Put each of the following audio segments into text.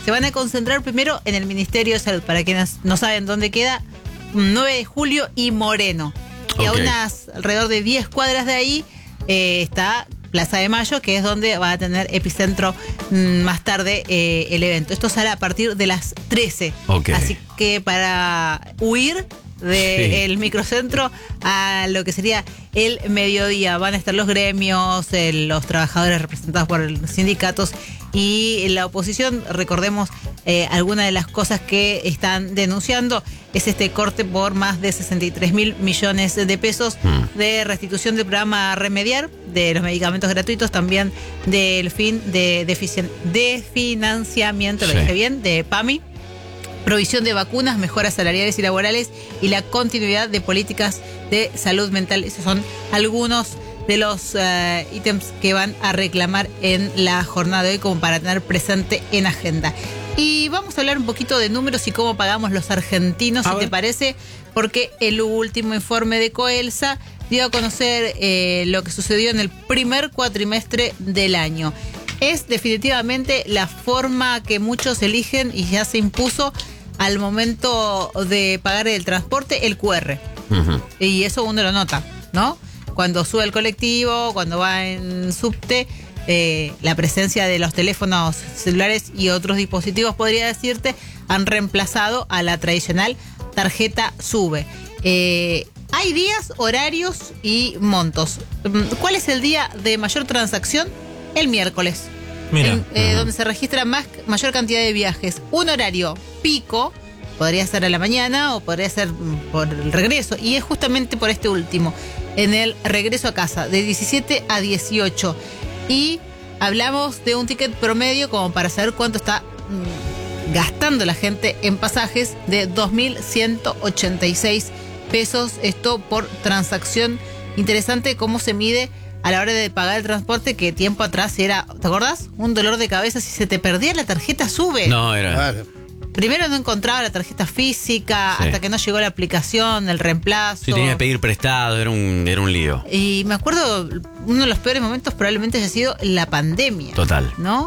se van a concentrar primero en el Ministerio de Salud, para quienes no saben dónde queda, 9 de Julio y Moreno. Y a unas alrededor de 10 cuadras de ahí está Plaza de Mayo, que es donde va a tener epicentro más tarde el evento. Esto sale a partir de las 13. Así que para huir del microcentro a lo que sería el mediodía van a estar los gremios, los trabajadores representados por los sindicatos y la oposición. Recordemos algunas de las cosas que están denunciando es este corte por más de 63.000 millones de pesos de restitución del programa Remediar, de los medicamentos gratuitos, también del fin de financiamiento, lo dije bien, de PAMI, provisión de vacunas, mejoras salariales y laborales y la continuidad de políticas de salud mental. Esos son algunos de los ítems que van a reclamar en la jornada de hoy como para tener presente en agenda. Y vamos a hablar un poquito de números y cómo pagamos los argentinos, si te parece, porque el último informe de Coelsa dio a conocer lo que sucedió en el primer cuatrimestre del año. Es definitivamente la forma que muchos eligen y ya se impuso al momento de pagar el transporte, el QR. Y eso uno lo nota, ¿no? Cuando sube el colectivo, cuando va en subte, la presencia de los teléfonos celulares y otros dispositivos, podría decirte, han reemplazado a la tradicional tarjeta SUBE. Hay días, horarios y montos. ¿Cuál es el día de mayor transacción? El miércoles. Mira. Donde se registra mayor cantidad de viajes. Un horario pico, podría ser a la mañana o podría ser por el regreso. Y es justamente por este último, en el regreso a casa, de 17 a 18. Y hablamos de un ticket promedio como para saber cuánto está gastando la gente en pasajes, de 2.186 pesos. Esto por transacción. Interesante cómo se mide a la hora de pagar el transporte, que tiempo atrás era, ¿te acordás? Un dolor de cabeza si se te perdía la tarjeta SUBE. No, era... Claro. Primero no encontraba la tarjeta física, hasta que no llegó la aplicación, el reemplazo. Sí, tenía que pedir prestado, era un lío. Y me acuerdo, uno de los peores momentos probablemente haya sido la pandemia. Total. ¿No?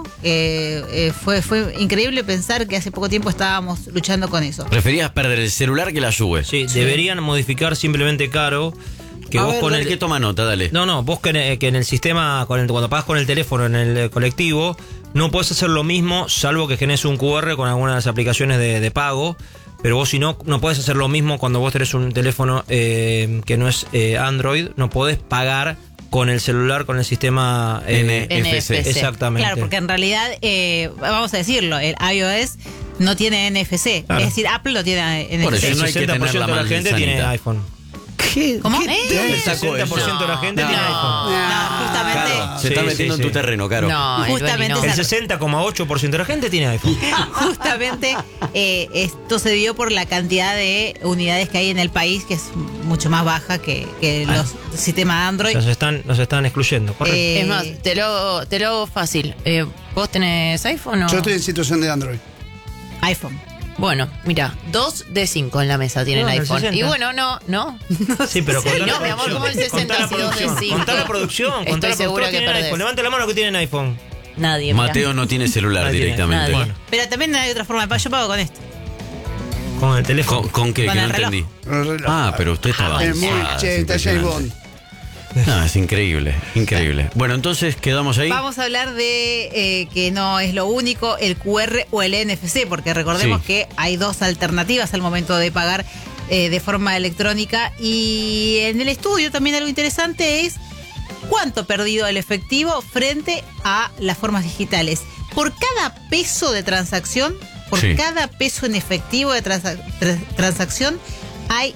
Fue increíble pensar que hace poco tiempo estábamos luchando con eso. ¿Preferías perder el celular que la SUBE? Sí, deberían modificar simplemente, Caro, que vos con el que toma nota, dale. No, vos que en el sistema, cuando pagas con el teléfono en el colectivo, no podés hacer lo mismo, salvo que generes un QR con algunas de las aplicaciones de pago. Pero vos, si no podés hacer lo mismo cuando vos tenés un teléfono que no es Android, no podés pagar con el celular, con el sistema NFC. Exactamente. Claro, porque en realidad, vamos a decirlo, el iOS no tiene NFC. Claro. Es decir, Apple no tiene NFC. Por eso El no hay que 60% tener la de la gente manzanita. tiene iPhone. ¿Cómo? El 60% de la gente tiene iPhone. No, justamente. Claro, se está metiendo en tu terreno, Caro. No, Justamente El 60,8% de la gente tiene iPhone. Justamente esto se dio por la cantidad de unidades que hay en el país, que es mucho más baja que los sistemas Android. Nos están excluyendo, correcto. Es más, te lo hago fácil. ¿Vos tenés iPhone o...? Yo estoy en situación de Android. iPhone. Bueno, mira, 2 de 5 en la mesa tienen No, el iPhone. 60. Y bueno, no. Sí, pero contá no, la mi amor, producción. como el 60 Contá la si 2 de producción. 5. Contá la producción. Estoy segura que perdés. iPhone. Levante la mano que tienen iPhone. Nadie, mira. Mateo no tiene celular Nadie tiene. directamente. Nadie. Pero también hay otra forma de pago. Yo pago con esto. Con el teléfono. ¿Con qué? Con Que no el reloj. entendí. Ah, pero usted está Es muy avanzada, che, es está James Bond. impresionante. No, es increíble. Bueno, entonces quedamos ahí. Vamos a hablar de que no es lo único, el QR o el NFC, porque recordemos que hay dos alternativas al momento de pagar de forma electrónica. Y en el estudio también algo interesante es cuánto ha perdido el efectivo frente a las formas digitales. Por cada peso de transacción, cada peso en efectivo de transacción, hay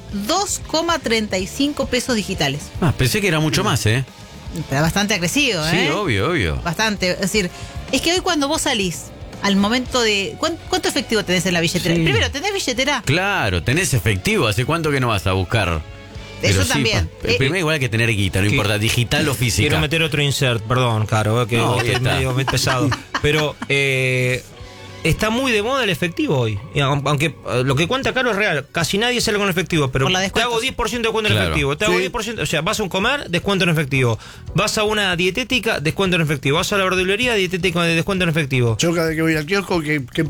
2,35 pesos digitales. Pensé que era mucho más, ¿eh? Pero bastante crecido, Sí, obvio. Bastante. Es decir, es que hoy cuando vos salís, al momento de... ¿Cuánto efectivo tenés en la billetera? Sí. Primero, ¿tenés billetera? Claro, tenés efectivo. ¿Hace cuánto que no vas a buscar? Eso también. Primero igual hay que tener guita, no importa, digital o física. Quiero meter otro insert, perdón, Caro, que No, es medio pesado. Pero está muy de moda el efectivo hoy. Aunque lo que cuenta Caro es real. Casi nadie sale con efectivo. Pero te hago 10% de descuento en efectivo. Te hago 10%. O sea, vas a un comer, descuento en efectivo. Vas a una dietética, descuento en efectivo. Vas a la verdulería, dietética, descuento en efectivo. Yo cada vez que voy al kiosco, que